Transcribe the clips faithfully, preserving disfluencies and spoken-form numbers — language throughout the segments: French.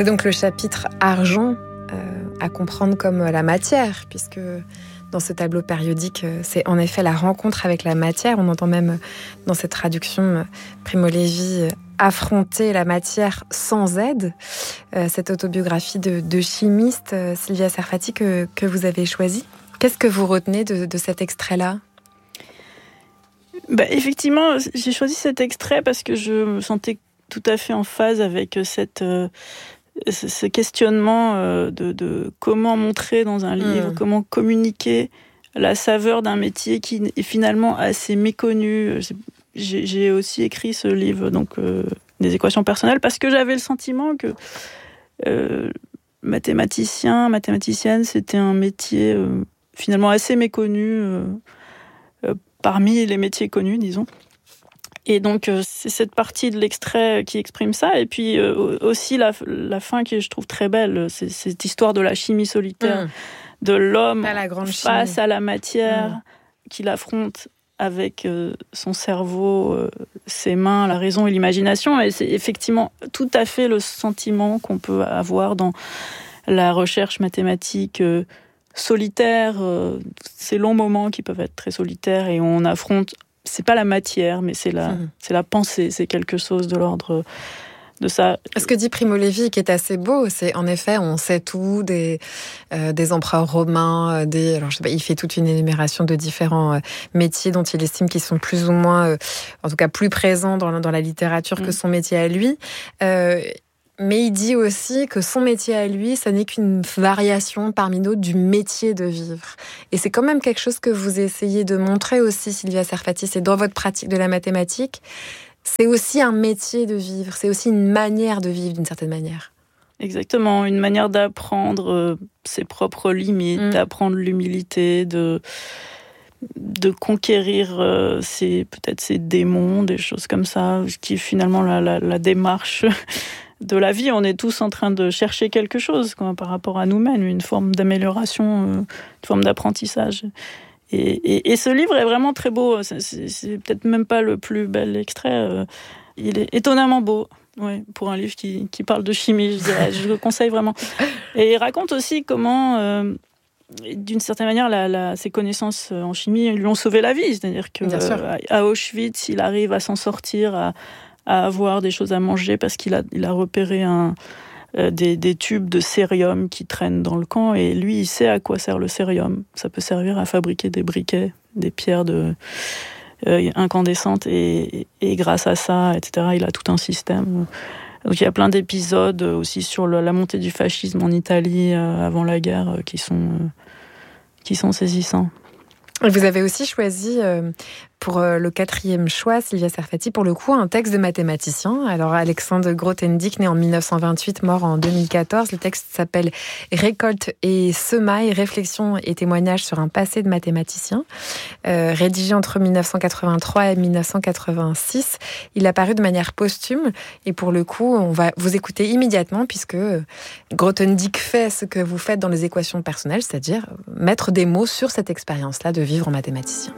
C'est donc le chapitre argent euh, à comprendre comme la matière, puisque dans ce tableau périodique, c'est en effet la rencontre avec la matière. On entend même dans cette traduction Primo Levi affronter la matière sans aide. Euh, cette autobiographie de, de chimiste, euh, Sylvia Serfati, que, que vous avez choisie. Qu'est-ce que vous retenez de, de cet extrait-là ? Bah, effectivement, j'ai choisi cet extrait parce que je me sentais tout à fait en phase avec cette, euh, ce questionnement euh, de, de comment montrer dans un livre, mmh. comment communiquer la saveur d'un métier qui est finalement assez méconnu. J'ai, j'ai aussi écrit ce livre, donc euh, des équations personnelles, parce que j'avais le sentiment que euh, mathématicien, mathématicienne, c'était un métier euh, finalement assez méconnu euh, euh, parmi les métiers connus, disons. Et donc, euh, c'est cette partie de l'extrait qui exprime ça. Et puis euh, aussi la, la fin qui je trouve très belle, c'est cette histoire de la chimie solitaire, mmh. de l'homme face chimie. à la matière mmh. qu'il affronte avec euh, son cerveau, euh, ses mains, la raison et l'imagination. Et c'est effectivement tout à fait le sentiment qu'on peut avoir dans la recherche mathématique euh, solitaire, euh, ces longs moments qui peuvent être très solitaires et on affronte. C'est pas la matière, mais c'est la, mmh. c'est la pensée, c'est quelque chose de l'ordre de ça. Ce que dit Primo Levi, qui est assez beau, c'est en effet, on sait tout des, euh, des empereurs romains, des, alors je sais pas, il fait toute une énumération de différents euh, métiers dont il estime qu'ils sont plus ou moins, euh, en tout cas plus présents dans, dans la littérature mmh. que son métier à lui. Euh, Mais il dit aussi que son métier à lui, ça n'est qu'une variation parmi d'autres du métier de vivre. Et c'est quand même quelque chose que vous essayez de montrer aussi, Sylvia Serfati, c'est dans votre pratique de la mathématique. C'est aussi un métier de vivre, c'est aussi une manière de vivre d'une certaine manière. Exactement, une manière d'apprendre ses propres limites, mmh. d'apprendre l'humilité, de... de conquérir euh, ses, peut-être ses démons, des choses comme ça, ce qui est finalement la, la, la démarche de la vie. On est tous en train de chercher quelque chose quoi, par rapport à nous-mêmes, une forme d'amélioration, euh, une forme d'apprentissage. Et, et, et ce livre est vraiment très beau. C'est, c'est, c'est peut-être même pas le plus bel extrait. Euh, il est étonnamment beau. Ouais, pour un livre qui, qui parle de chimie, je dirais. Je le conseille vraiment. Et il raconte aussi comment... Euh, d'une certaine manière, la, la, ses connaissances en chimie lui ont sauvé la vie. C'est-à-dire qu'à euh, Auschwitz, il arrive à s'en sortir, à, à avoir des choses à manger parce qu'il a, il a repéré un, euh, des, des tubes de cérium qui traînent dans le camp. Et lui, il sait à quoi sert le cérium. Ça peut servir à fabriquer des briquets, des pierres de, euh, incandescentes. Et, et grâce à ça, et cetera, il a tout un système. Donc il y a plein d'épisodes aussi sur le, la montée du fascisme en Italie euh, avant la guerre euh, qui sont euh, qui sont saisissants. Vous avez aussi choisi euh, pour euh, le quatrième choix, Sylvia Serfati, pour le coup, un texte de mathématicien. Alors, Alexandre Grothendieck, né en dix-neuf cent vingt-huit, mort en deux mille quatorze. Le texte s'appelle « Récolte et semailles, réflexions et témoignages sur un passé de mathématicien ». Euh, rédigé entre dix-neuf cent quatre-vingt-trois et dix-neuf cent quatre-vingt-six. Il a paru de manière posthume. Et pour le coup, on va vous écouter immédiatement, puisque Grothendieck fait ce que vous faites dans les équations personnelles, c'est-à-dire mettre des mots sur cette expérience-là de vivre en mathématicien.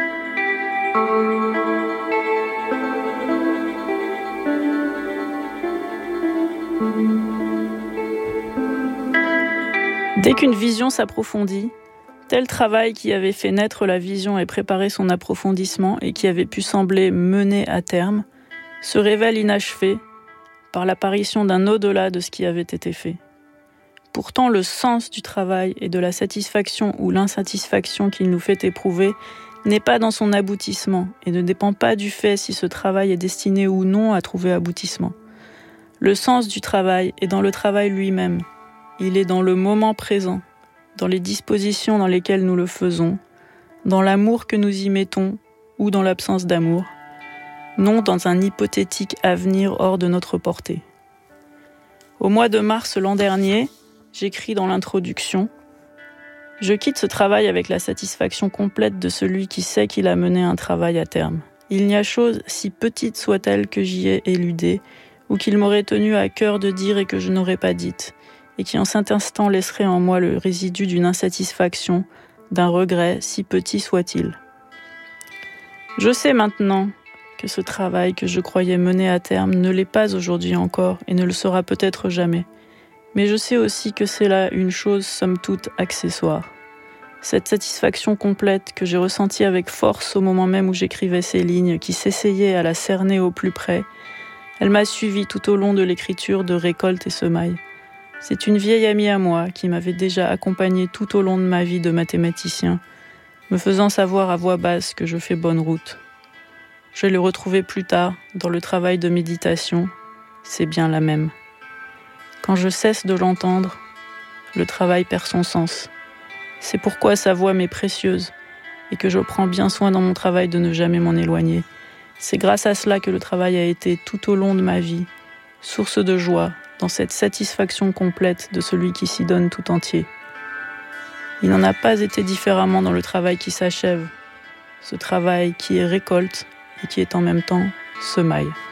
Dès qu'une vision s'approfondit, tel travail qui avait fait naître la vision et préparé son approfondissement et qui avait pu sembler mener à terme, se révèle inachevé par l'apparition d'un au-delà de ce qui avait été fait. Pourtant, le sens du travail et de la satisfaction ou l'insatisfaction qu'il nous fait éprouver n'est pas dans son aboutissement et ne dépend pas du fait si ce travail est destiné ou non à trouver aboutissement. Le sens du travail est dans le travail lui-même. Il est dans le moment présent, dans les dispositions dans lesquelles nous le faisons, dans l'amour que nous y mettons ou dans l'absence d'amour, non dans un hypothétique avenir hors de notre portée. Au mois de mars l'an dernier, j'écris dans l'introduction « Je quitte ce travail avec la satisfaction complète de celui qui sait qu'il a mené un travail à terme. Il n'y a chose, si petite soit-elle, que j'y ai éludée, ou qu'il m'aurait tenu à cœur de dire et que je n'aurais pas dite, et qui en cet instant laisserait en moi le résidu d'une insatisfaction, d'un regret, si petit soit-il. Je sais maintenant que ce travail que je croyais mener à terme ne l'est pas aujourd'hui encore et ne le sera peut-être jamais. Mais je sais aussi que c'est là une chose somme toute accessoire. Cette satisfaction complète que j'ai ressentie avec force au moment même où j'écrivais ces lignes, qui s'essayaient à la cerner au plus près, elle m'a suivie tout au long de l'écriture de Récolte et Semailles. C'est une vieille amie à moi qui m'avait déjà accompagnée tout au long de ma vie de mathématicien, me faisant savoir à voix basse que je fais bonne route. Je l'ai retrouvée plus tard dans le travail de méditation, c'est bien la même. Quand je cesse de l'entendre, le travail perd son sens. C'est pourquoi sa voix m'est précieuse et que je prends bien soin dans mon travail de ne jamais m'en éloigner. C'est grâce à cela que le travail a été tout au long de ma vie source de joie dans cette satisfaction complète de celui qui s'y donne tout entier. Il n'en a pas été différemment dans le travail qui s'achève, ce travail qui est récolte et qui est en même temps semaille.